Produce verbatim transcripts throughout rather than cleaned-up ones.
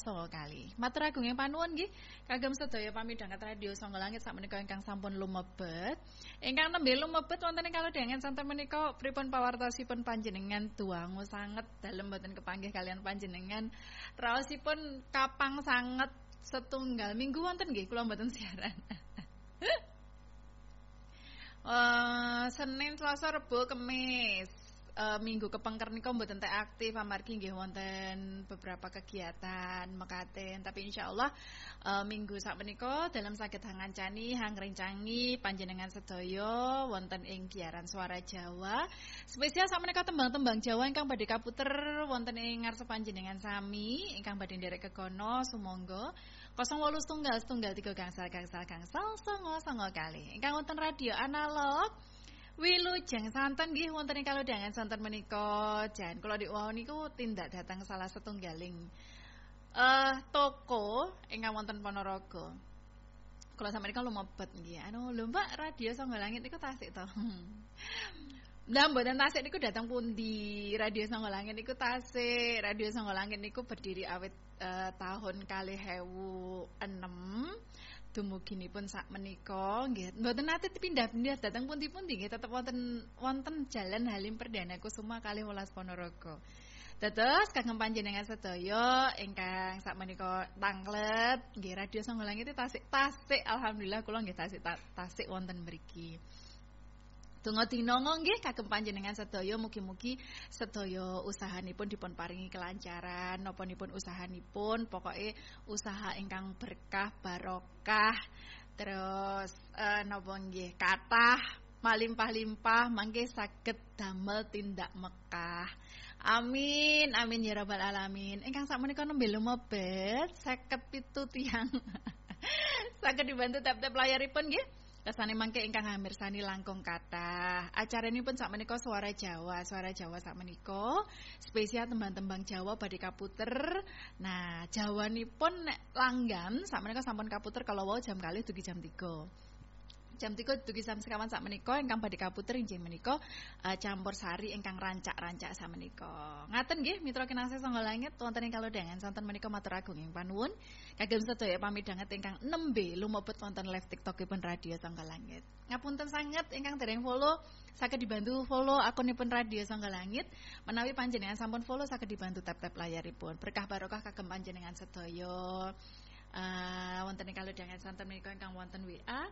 songo kali. Matur agunging panuwun nggih kagem sedaya pamidhanget radio Sangga Langit sakmenika ingkang sampun lumebet. Ingkang nembe lumebet wonten ing kalodhangan santen menika pripun pawartosipun panjenengan duangu sanget dalem boten kepanggih kalian panjenengan. Raosipun kapang sanget setunggal minggu wonten nggih kula mboten siaran. uh, Senin, Selasa, Rebo, Kamis. Uh, minggu kepengker nika mboten teh aktif amargi nggih wonten beberapa kegiatan mekaten, tapi insyaallah uh, minggu sakmenika dalam saged ngancani hangrencangi panjenengan sedaya wonten ing giaran suara Jawa. Spesial sakmenika tembang-tembang Jawa ingkang badhe kaputer wonten ing ngarsa panjenengan sami ingkang badhe nderek kekono sumangga nol wolu setunggal setunggal tiga gangsal gangsal gangsal songo songo kali ingkang wonten radio analog Wilujeng santen nggih wonten ing kalodhangan santen menika jan kula diwau niku tindak datang salah setunggaling uh, toko ingkang wonten Ponorogo. Kula sampeyan lumebet nggih. Anu lho Mbak radio Sangga Langit niku tasik to. Lah mboten tasik niku datang pundi? Radio Sangga Langit niku tasik. Radio Sangga Langit niku berdiri awit uh, tahun kalih ewu enem. Dumuginipun sak menika nggih mboten nate pindah-pindah dhateng pundi-pundi nggih tetep wonten wonten Jalan Halim Perdana Kusuma kalih welas Ponorogo. Dados kagem panjenengan sedaya ingkang sak menika tanglet nggih radio Sangga Langit tasik-tasik alhamdulillah kula nggih tasik tasik wonten mriki. Donga dinongo nggih kagem panjenengan sedaya mugi-mugi sedaya usahanipun dipun paringi kelancaran nopanipun usahanipun pokoke usaha ingkang berkah barokah terus uh, napa nggih kathah malimpah-limpah mangke saged damel tindak Mekah. Amin amin ya rabbal alamin. Ingkang sakmenika nembe lumebet seket pitu tiyang saged dibantu tap-tap layaripun nggih. Kesane mangke ingkang ngamirsani langkung kathah. Acaranipun sakmenika Suara Jawa, Suara Jawa sakmenika spesial tembang-tembang Jawa badhe kaputer. Nah, Jawanipun nek langgan sakmenika sampun kaputer kalau wau jam kalih dugi jam tiga. Jam tiga dugi jam sekawan sakmenika ingkang badhe kaputer inggih menika uh, campur sari ingkang rancak-rancak sakmenika. Ngaten nggih mitra kinasih Sangga Langit wonten ing kalodhangan santen menika matur agunging panuwun kagem sedaya pamidhanget ingkang nembe lumebet wonten live TikTokipun radio Sangga Langit. Ngapunten sanget ingkang dereng follow saged dibantu follow akunipun radio Sangga Langit. Menawi panjenengan sampun follow saged dibantu tap-tap layaripun. Berkah barokah kagem panjenengan sedaya. Uh, wonten ing kalodhangan santen menika ingkang wonten W A.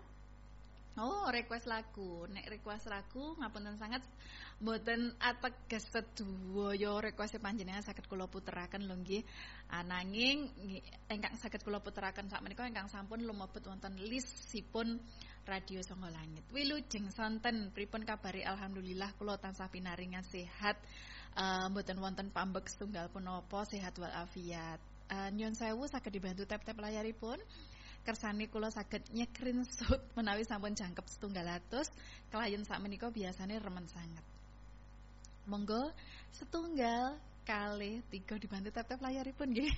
Oh, request lagu. Nek request lagu ngapunten sangat mboten ateges sedaya request panjenengan saged kula puteraken lho nggih. Ananging ingkang saged kula puteraken sakmenika ingkang sampun lumebet wonten listipun radio Sangga Langit. Wilujeng santen pripun kabari alhamdulillah kula tansah pinaringan sehat. Uh, mboten wonten pambek setunggal punapa sehat wal afiat. Uh, nyun sewu saged dibantu tap-tap layaripun. Kersane kula saged nyekrinshot menawi sampun jangkep setunggal atus klien sakmenika biasane remen sanget. Monggo setunggal kalih tiga dibantu tap-tap layaripun nggih.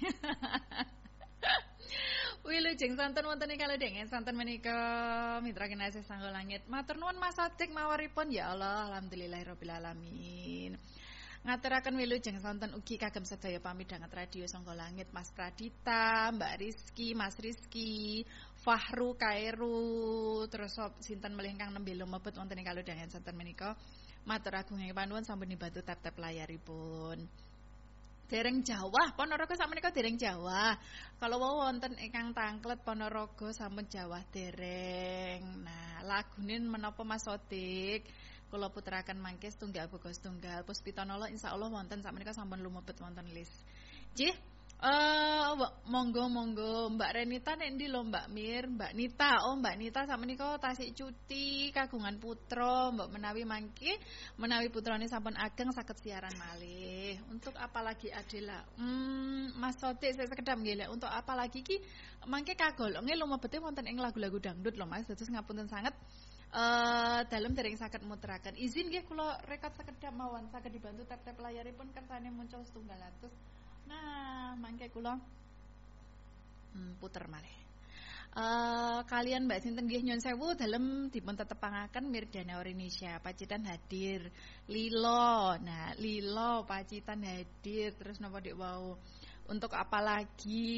Wilujeng santen wonten ing kalodhangan santen menika mitra kinasih Sangga Langit. Matur nuwun Mas Adik mawaripun ya Allah alhamdulillahirabbil alamin. Ngaturaken wilujeng santen ugi kagem sedaya pamidhanget radio Sangga Langit Mas Pradita, Mbak Rizky, Mas Rizky, Fahru, Kairu, terus sinten melih ingkang nembe lumebet wonten ing kalodhangan santen menika. Matur agunging panuwun sampun dibantu tap-tap layaripun. Dereng Jawa, Ponorogo sakmenika dereng Jawa. Kalau wau wonten ingkang tangklet Ponorogo sampun Jawa dereng. Nah, lagune menapa Mas Sodik? Kula puteraken mangke setunggal boga setunggal Puspitanala insyaallah wonten sakmenika sampun lumebet wonten list. Nggih, eh monggo-monggo Mbak Renita nek ndi lho Mbak Mir, Mbak Nita. Oh Mbak Nita sakmenika tasik cuti kagungan putra, Mbak menawi mangke menawi putrane sampun ageng saged siaran malih. Untuk apalagi Adela? Hmm, Mas Sodik saya sekedap nggih lek untuk apalagi ki mangke kagolonge lumebete wonten ing lagu-lagu dangdut lho Mas. Dados ngapunten sanget. Uh, dalam dereng saged muteraken izin nggih kula rekod sekedap mawon saged dibantu tap-tap layaripun kersane muncul setunggal atus. Nah, mangke kula hmm, puter malih. Uh, kalian Mbak sinten nggih nyun sewu dalem dipun tetepangaken Mirdana Indonesia pacitan hadir Lilo. Nah, Lilo pacitan hadir terus napa dik wau. Untuk apa lagi